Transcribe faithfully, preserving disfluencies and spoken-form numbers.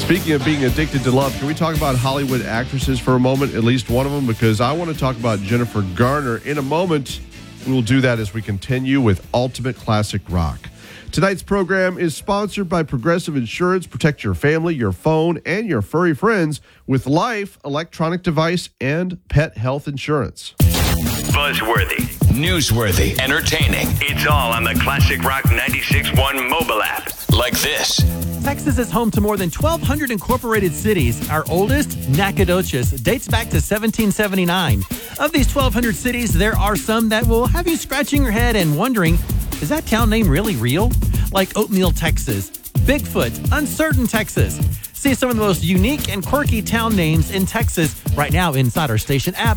Speaking of being addicted to love, can we talk about Hollywood actresses for a moment, at least one of them? Because I want to talk about Jennifer Garner. In a moment, we will do that as we continue with Ultimate Classic Rock. Tonight's program is sponsored by Progressive Insurance. Protect your family, your phone, and your furry friends with Life, electronic device, and pet health insurance. Buzzworthy, newsworthy, entertaining. It's all on the Classic Rock ninety-six point one mobile app. Like this. Texas is home to more than twelve hundred incorporated cities. Our oldest, Nacogdoches, dates back to seventeen seventy-nine. Of these twelve hundred cities, there are some that will have you scratching your head and wondering, is that town name really real? Like Oatmeal, Texas, Bigfoot, Uncertain, Texas. See some of the most unique and quirky town names in Texas right now inside our station app.